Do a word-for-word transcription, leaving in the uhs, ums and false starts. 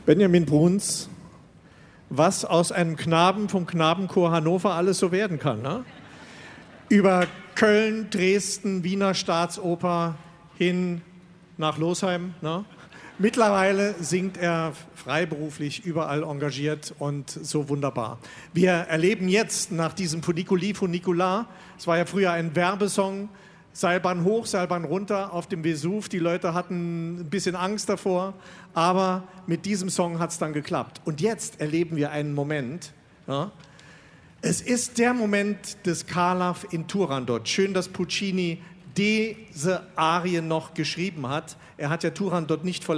Benjamin Bruns, was aus einem Knaben vom Knabenchor Hannover alles so werden kann. Ne? Über Köln, Dresden, Wiener Staatsoper hin nach Losheim. Ne? Mittlerweile singt er freiberuflich, überall engagiert und so wunderbar. Wir erleben jetzt nach diesem Funiculi Funicular, es war ja früher ein Werbesong, Seilbahn hoch, Seilbahn runter auf dem Vesuv. Die Leute hatten ein bisschen Angst davor, aber mit diesem Song hat es dann geklappt. Und jetzt erleben wir einen Moment. Ja? Es ist der Moment des Carlav in Turandot. Schön, dass Puccini diese Arie noch geschrieben hat. Er hat ja Turandot nicht vollendet.